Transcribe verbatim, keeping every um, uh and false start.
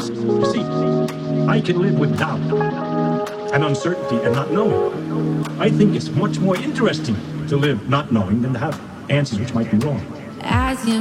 this. You see, I can live with doubt and uncertainty and not knowing. I think it's much more interesting to live not knowing than to have answers which might be wrong. As you